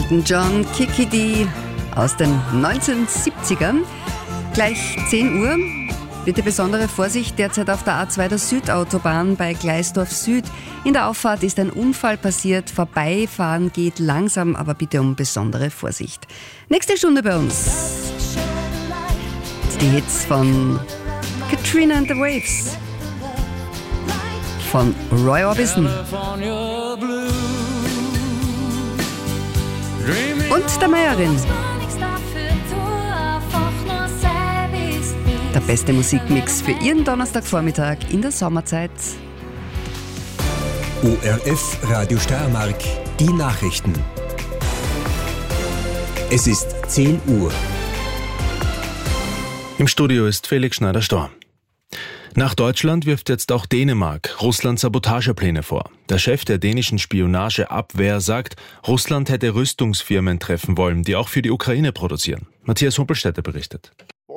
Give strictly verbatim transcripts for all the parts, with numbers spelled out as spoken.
Elton John, Kiki D aus den neunzehnhundertsiebzigern. Gleich zehn Uhr. Bitte besondere Vorsicht derzeit auf der A zwei der Südautobahn bei Gleisdorf Süd. In der Auffahrt ist ein Unfall passiert. Vorbeifahren geht langsam, aber bitte um besondere Vorsicht. Nächste Stunde bei uns. Die Hits von Katrina and the Waves. Von Roy Orbison. Und der Meierin. Der beste Musikmix für Ihren Donnerstagvormittag in der Sommerzeit. O R F Radio Steiermark, die Nachrichten. Es ist zehn Uhr. Im Studio ist Felix Schneider-Storr. Nach Deutschland wirft jetzt auch Dänemark Russland Sabotagepläne vor. Der Chef der dänischen Spionageabwehr sagt, Russland hätte Rüstungsfirmen treffen wollen, die auch für die Ukraine produzieren. Matthias Humpelstädter berichtet.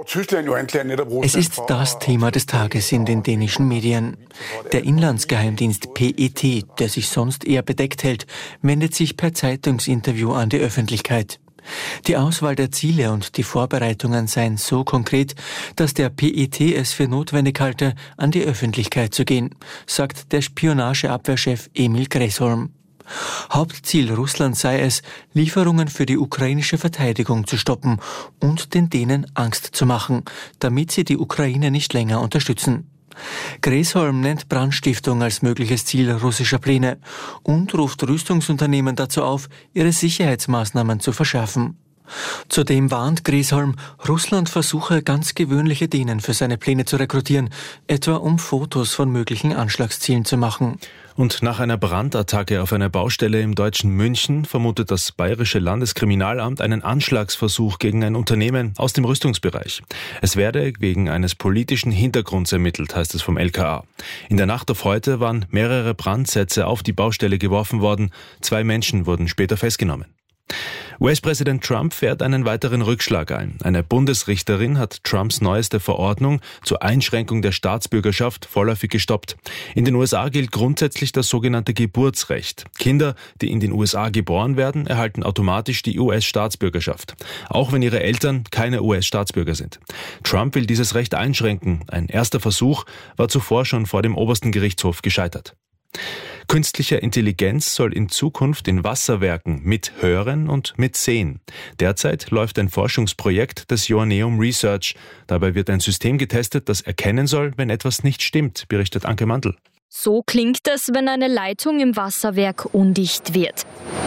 Es ist das Thema des Tages in den dänischen Medien. Der Inlandsgeheimdienst P E T, der sich sonst eher bedeckt hält, wendet sich per Zeitungsinterview an die Öffentlichkeit. Die Auswahl der Ziele und die Vorbereitungen seien so konkret, dass der P E T es für notwendig halte, an die Öffentlichkeit zu gehen, sagt der Spionageabwehrchef Emil Gräsholm. Hauptziel Russlands sei es, Lieferungen für die ukrainische Verteidigung zu stoppen und den Dänen Angst zu machen, damit sie die Ukraine nicht länger unterstützen. Gräsholm nennt Brandstiftung als mögliches Ziel russischer Pläne und ruft Rüstungsunternehmen dazu auf, ihre Sicherheitsmaßnahmen zu verschärfen. Zudem warnt Gräsholm, Russland versuche ganz gewöhnliche Dänen für seine Pläne zu rekrutieren, etwa um Fotos von möglichen Anschlagszielen zu machen. Und nach einer Brandattacke auf einer Baustelle im deutschen München vermutet das Bayerische Landeskriminalamt einen Anschlagsversuch gegen ein Unternehmen aus dem Rüstungsbereich. Es werde wegen eines politischen Hintergrunds ermittelt, heißt es vom L K A. In der Nacht auf heute waren mehrere Brandsätze auf die Baustelle geworfen worden. Zwei Menschen wurden später festgenommen. U S-Präsident Trump fährt einen weiteren Rückschlag ein. Eine Bundesrichterin hat Trumps neueste Verordnung zur Einschränkung der Staatsbürgerschaft vorläufig gestoppt. In den U S A gilt grundsätzlich das sogenannte Geburtsrecht. Kinder, die in den U S A geboren werden, erhalten automatisch die U S-Staatsbürgerschaft, auch wenn ihre Eltern keine U S-Staatsbürger sind. Trump will dieses Recht einschränken. Ein erster Versuch war zuvor schon vor dem obersten Gerichtshof gescheitert. Künstliche Intelligenz soll in Zukunft in Wasserwerken mithören und mitsehen. Derzeit läuft ein Forschungsprojekt des Joanneum Research. Dabei wird ein System getestet, das erkennen soll, wenn etwas nicht stimmt, berichtet Anke Mandl. So klingt es, wenn eine Leitung im Wasserwerk undicht wird.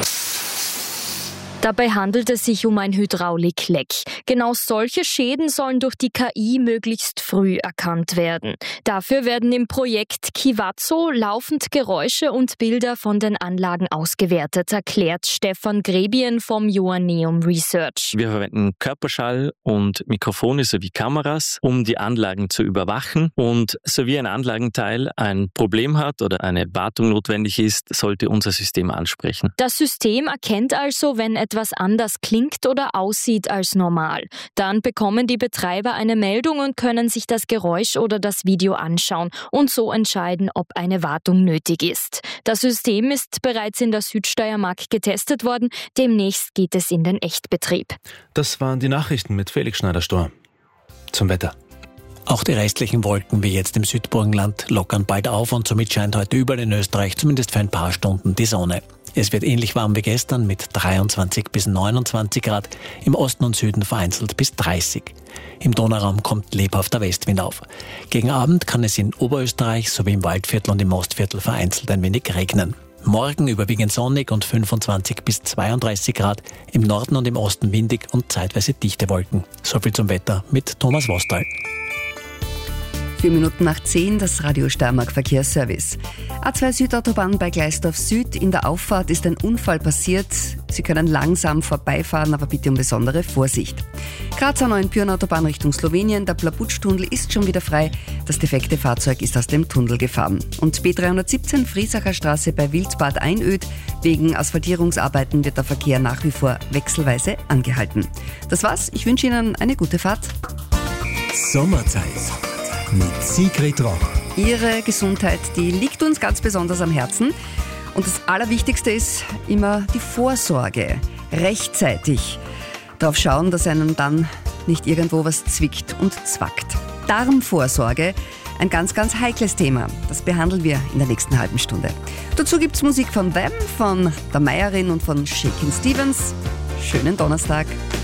Dabei handelt es sich um ein Hydraulikleck. Genau solche Schäden sollen durch die K I möglichst früh erkannt werden. Dafür werden im Projekt Kivazo laufend Geräusche und Bilder von den Anlagen ausgewertet, erklärt Stefan Grebien vom Joanneum Research. Wir verwenden Körperschall und Mikrofone sowie Kameras, um die Anlagen zu überwachen. Und sowie ein Anlagenteil ein Problem hat oder eine Wartung notwendig ist, sollte unser System ansprechen. Das System erkennt also, wenn etwas etwas anders klingt oder aussieht als normal. Dann bekommen die Betreiber eine Meldung und können sich das Geräusch oder das Video anschauen und so entscheiden, ob eine Wartung nötig ist. Das System ist bereits in der Südsteiermark getestet worden. Demnächst geht es in den Echtbetrieb. Das waren die Nachrichten mit Felix Schneider-Storr. Zum Wetter. Auch die restlichen Wolken wie jetzt im Südburgenland lockern bald auf und somit scheint heute überall in Österreich zumindest für ein paar Stunden die Sonne. Es wird ähnlich warm wie gestern mit dreiundzwanzig bis neunundzwanzig Grad, im Osten und Süden vereinzelt bis dreißig. Im Donauraum kommt lebhafter Westwind auf. Gegen Abend kann es in Oberösterreich sowie im Waldviertel und im Ostviertel vereinzelt ein wenig regnen. Morgen überwiegend sonnig und fünfundzwanzig bis zweiunddreißig Grad, im Norden und im Osten windig und zeitweise dichte Wolken. So viel zum Wetter mit Thomas Wostal. Vier Minuten nach zehn, das Radio Steiermark Verkehrsservice. A zwei Südautobahn bei Gleisdorf Süd. In der Auffahrt ist ein Unfall passiert. Sie können langsam vorbeifahren, aber bitte um besondere Vorsicht. Grazer Neuenbüren-Autobahn Richtung Slowenien. Der Plabutsch-Tunnel ist schon wieder frei. Das defekte Fahrzeug ist aus dem Tunnel gefahren. Und B dreihundertsiebzehn Friesacher Straße bei Wildbad Einöd. Wegen Asphaltierungsarbeiten wird der Verkehr nach wie vor wechselweise angehalten. Das war's. Ich wünsche Ihnen eine gute Fahrt. Sommerzeit mit Sigrid Roch. Ihre Gesundheit, die liegt uns ganz besonders am Herzen. Und das Allerwichtigste ist immer die Vorsorge. rechtzeitig darauf schauen, dass einem dann nicht irgendwo was zwickt und zwackt. Darmvorsorge, ein ganz, ganz heikles Thema. Das behandeln wir in der nächsten halben Stunde. Dazu gibt es Musik von Them, von der Meierin und von Shakin' Stevens. Schönen Donnerstag.